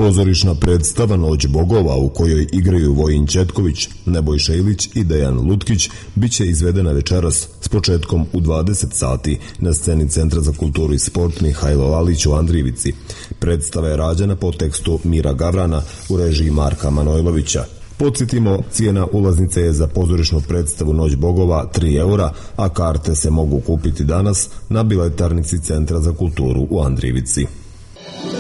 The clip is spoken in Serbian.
Pozorišna predstava Noć bogova, u kojoj igraju Vojin Ćetković, Nebojša Ilić i Dejan Lutkić, biće izvedena večeras s početkom u 20 sati na sceni Centra za kulturu i sport Mihajlo Lalić u Andrijevici. Predstava je rađena po tekstu Mira Gavrana u režiji Marka Manojlovića. Podsjetimo, cijena ulaznice je za pozorišnu predstavu Noć bogova 3 eura, a karte se mogu kupiti danas na biletarnici Centra za kulturu u Andrijevici.